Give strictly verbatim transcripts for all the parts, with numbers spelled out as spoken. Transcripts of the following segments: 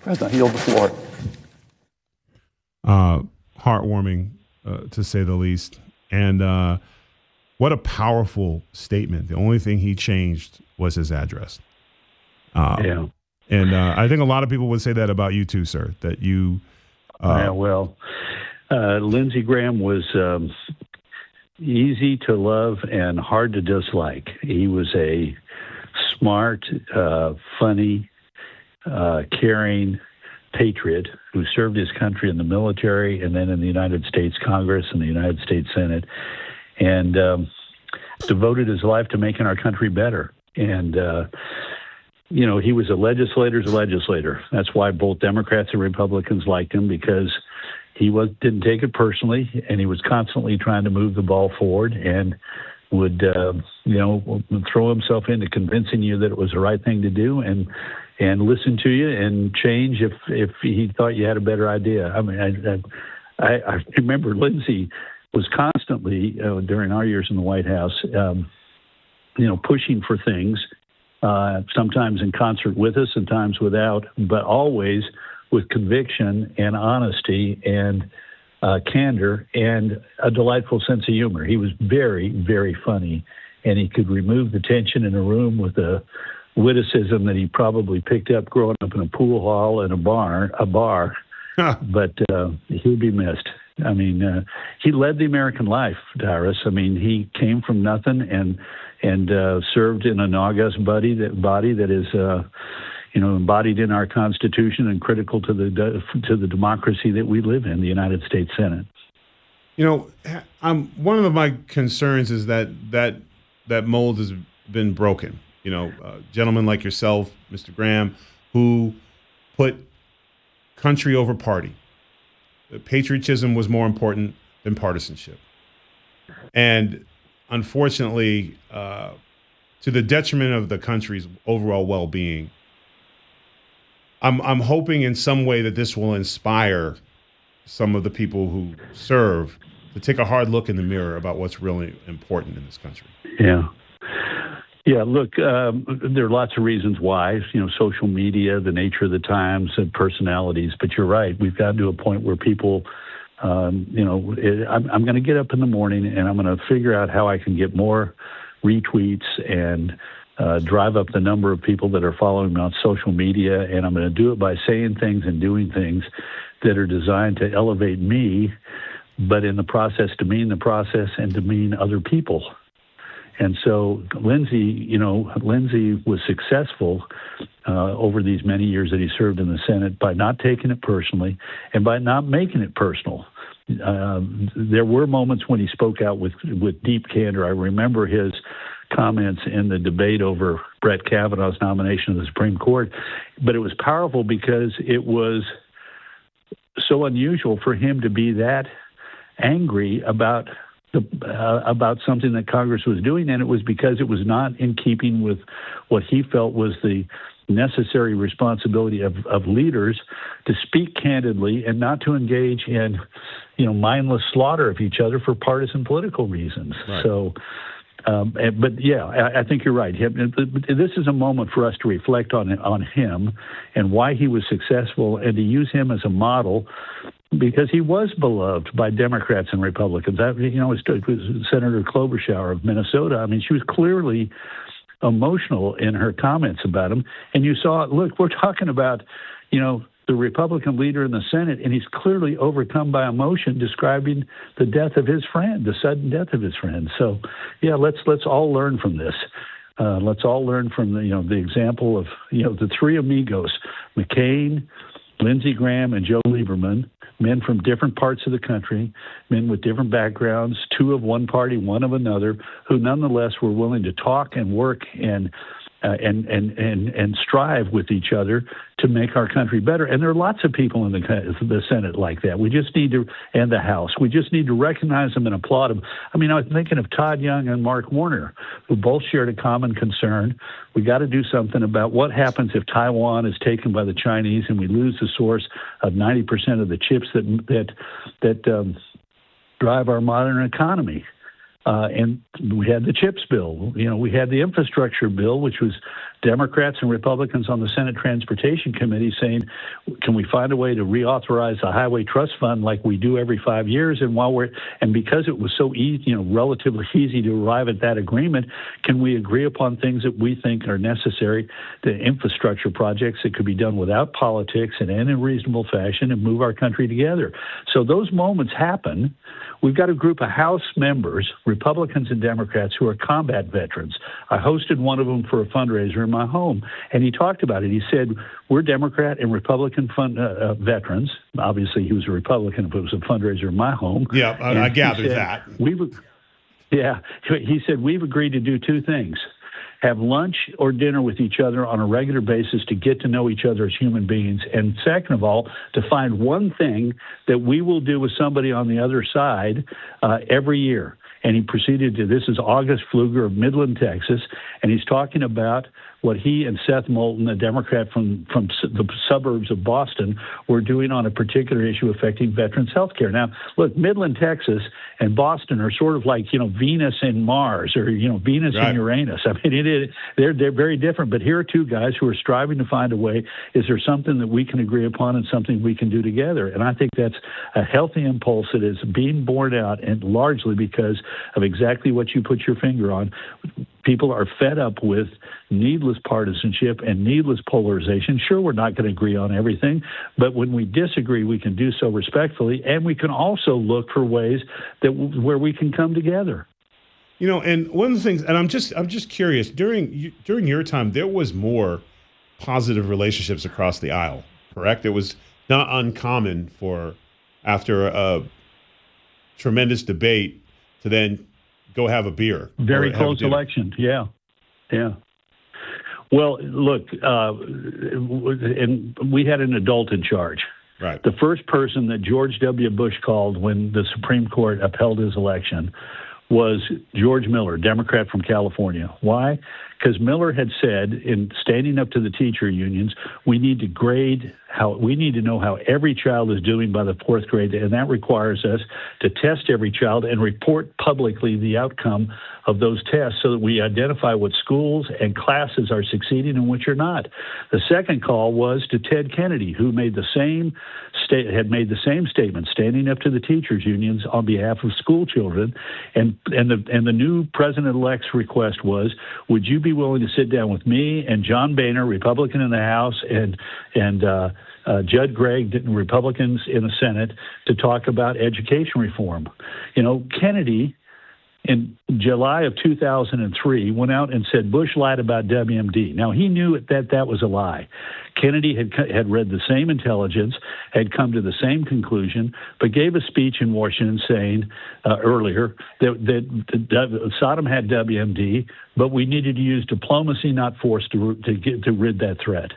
President, I yield the floor. Uh, heartwarming, uh, to say the least. And uh, what a powerful statement. The only thing he changed was his address. Um, yeah. And uh, I think a lot of people would say that about you too, sir, that you. Uh, yeah, well, uh, Lindsey Graham was um, easy to love and hard to dislike. He was a smart, uh, funny, uh, caring patriot who served his country in the military and then in the United States Congress and the United States Senate, and um, devoted his life to making our country better. And, uh, you know, he was a legislator's legislator. That's why both Democrats and Republicans liked him, because he was didn't take it personally, and he was constantly trying to move the ball forward and would, uh, you know, throw himself into convincing you that it was the right thing to do, and and listen to you and change if if he thought you had a better idea. I mean, I I, I remember Lindsey was constantly uh, during our years in the White House, um, you know, pushing for things, uh, sometimes in concert with us, sometimes without, but always with conviction and honesty and uh, candor and a delightful sense of humor. He was very, very funny, and he could remove the tension in a room with a witticism that he probably picked up growing up in a pool hall and a bar, a bar. But uh, he'll be missed. I mean, uh, he led the American life, Dyrus. I mean, he came from nothing and and uh, served in an august body that body that is, uh, you know, embodied in our Constitution and critical to the to the democracy that we live in, the United States Senate. You know, I'm one of my concerns is that that that mold has been broken. You know, uh, gentlemen like yourself, Mister Graham, who put country over party. Patriotism was more important than partisanship. And unfortunately, uh, to the detriment of the country's overall well-being, I'm, I'm hoping in some way that this will inspire some of the people who serve to take a hard look in the mirror about what's really important in this country. Yeah. Yeah, look, um, there are lots of reasons why, you know, social media, the nature of the times, and personalities. But you're right. We've gotten to a point where people, um, you know, it, I'm, I'm going to get up in the morning and I'm going to figure out how I can get more retweets and uh, drive up the number of people that are following me on social media. And I'm going to do it by saying things and doing things that are designed to elevate me, but in the process demean the process and demean other people. And so Lindsey, you know, Lindsey was successful uh, over these many years that he served in the Senate by not taking it personally and by not making it personal. Uh, there were moments when he spoke out with, with deep candor. I remember his comments in the debate over Brett Kavanaugh's nomination of the Supreme Court, but it was powerful because it was so unusual for him to be that angry about The, uh, about something that Congress was doing, and it was because it was not in keeping with what he felt was the necessary responsibility of, of leaders to speak candidly and not to engage in, you know, mindless slaughter of each other for partisan political reasons. Right. So, um, but yeah, I, I think you're right. This is a moment for us to reflect on on him and why he was successful, and to use him as a model, because he was beloved by Democrats and Republicans. I, you know, it was Senator Klobuchar of Minnesota. I mean, she was clearly emotional in her comments about him. And you saw, look, we're talking about, you know, the Republican leader in the Senate, and he's clearly overcome by emotion, describing the death of his friend, the sudden death of his friend. So, yeah, let's let's all learn from this. Uh, let's all learn from the, you know, the example of, you know, the three amigos, McCain, Lindsey Graham, and Joe Lieberman, men from different parts of the country, men with different backgrounds, two of one party, one of another, who nonetheless were willing to talk and work and uh, and, and and and strive with each other to make our country better. And there are lots of people in the the Senate like that. We just need to, and the House, we just need to recognize them and applaud them. I mean, I was thinking of Todd Young and Mark Warner, who both shared a common concern. We got to do something about what happens if Taiwan is taken by the Chinese and we lose the source of ninety percent of the chips that that that um, drive our modern economy. Uh, and we had the CHIPS bill. You know, we had the infrastructure bill, which was Democrats and Republicans on the Senate Transportation Committee saying, can we find a way to reauthorize the Highway Trust Fund like we do every five years? And while we're and because it was so easy, you know, relatively easy to arrive at that agreement, can we agree upon things that we think are necessary, the infrastructure projects that could be done without politics and in a reasonable fashion and move our country together? So those moments happen. We've got a group of House members, Republicans and Democrats, who are combat veterans. I hosted one of them for a fundraiser in my home, and he talked about it. He said, we're Democrat and Republican fund, uh, uh, veterans. Obviously, he was a Republican if it was a fundraiser in my home. Yeah, I, I gathered said, that. We've, yeah, he said, we've agreed to do two things. Have lunch or dinner with each other on a regular basis to get to know each other as human beings. And second of all, to find one thing that we will do with somebody on the other side uh, every year. And he proceeded to, this is August Pfluger of Midland, Texas, and he's talking about what he and Seth Moulton, a Democrat from, from the suburbs of Boston, were doing on a particular issue affecting veterans' health care. Now, look, Midland, Texas, and Boston are sort of like, you know, Venus and Mars, or, you know, Venus right. and Uranus. I mean, it is, they're, they're very different, but here are two guys who are striving to find a way. Is there something that we can agree upon and something we can do together? And I think that's a healthy impulse that is being borne out, and largely because of exactly what you put your finger on. People are fed up with needless partisanship and needless polarization. Sure, we're not going to agree on everything, but when we disagree, we can do so respectfully, and we can also look for ways that where we can come together. You know, and one of the things, and I'm just I'm just curious, during during your time, there was more positive relationships across the aisle, correct? It was not uncommon for, after a tremendous debate, to then go have a beer. Very close election. Yeah. Yeah. Well, look, uh, and we had an adult in charge. Right. The first person that George W. Bush called when the Supreme Court upheld his election was George Miller, Democrat from California. Why? Because Miller had said, in standing up to the teacher unions, we need to grade how we need to know how every child is doing by the fourth grade, and that requires us to test every child and report publicly the outcome of those tests so that we identify what schools and classes are succeeding and which are not. The second call was to Ted Kennedy, who made the same sta- had made the same statement, standing up to the teachers unions on behalf of school children, and and the and the new president-elect's request was, would you be willing to sit down with me and John Boehner, Republican in the House, and and uh, uh, Judd Gregg, Republicans in the Senate, to talk about education reform? You know, Kennedy, in July of two thousand three, went out and said Bush lied about W M D. Now, he knew that that was a lie. Kennedy had had read the same intelligence, had come to the same conclusion, but gave a speech in Washington saying uh, earlier that, that, that Saddam had W M D, but we needed to use diplomacy, not force, to to, get, to rid that threat.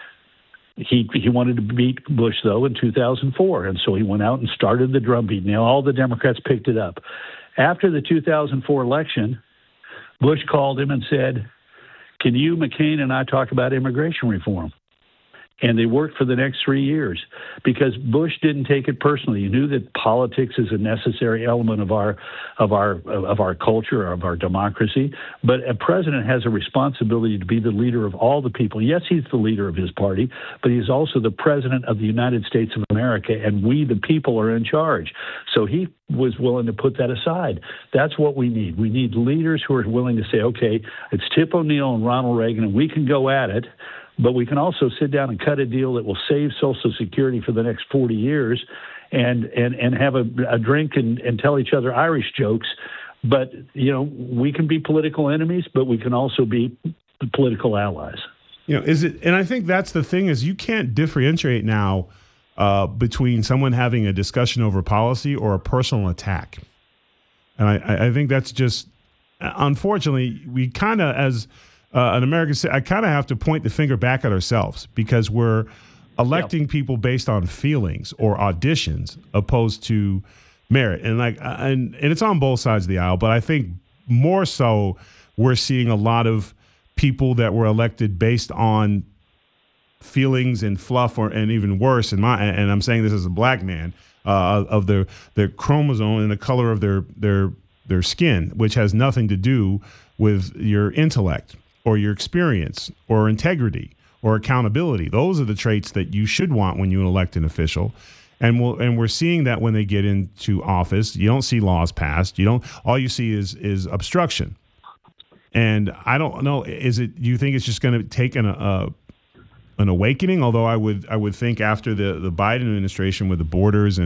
He he wanted to beat Bush, though, in two thousand four, and so he went out and started the drumbeat. Now, all the Democrats picked it up. After the two thousand four election, Bush called him and said, can you, McCain, and I talk about immigration reform? And they worked for the next three years because Bush didn't take it personally. He knew that politics is a necessary element of our of our of our culture, of our democracy. But a president has a responsibility to be the leader of all the people. Yes, he's the leader of his party, but he's also the president of the United States of America, and we, the people, are in charge. So he was willing to put that aside. That's what we need. We need leaders who are willing to say, okay, it's Tip O'Neill and Ronald Reagan, and we can go at it. But we can also sit down and cut a deal that will save Social Security for the next forty years and and, and have a, a drink and, and tell each other Irish jokes. But, you know, we can be political enemies, but we can also be political allies. You know, is it? And I think that's the thing is you can't differentiate now uh, between someone having a discussion over policy or a personal attack. And I, I think that's just, unfortunately, we kind of, as Uh, an American, I kind of have to point the finger back at ourselves because we're electing yeah. people based on feelings or auditions opposed to merit, and like, and and it's on both sides of the aisle. But I think more so, we're seeing a lot of people that were elected based on feelings and fluff, or and even worse. And my and I'm saying this as a black man uh, of their their chromosome and the color of their their their skin, which has nothing to do with your intellect. or your experience or integrity or accountability. Those are the traits that you should want when you elect an official. And we'll, and we're seeing that when they get into office, you don't see laws passed. You don't. All you see is is obstruction. And I don't know. Is it? Do you think it's just going to take an uh, an awakening? Although I would I would think after the the Biden administration with the borders and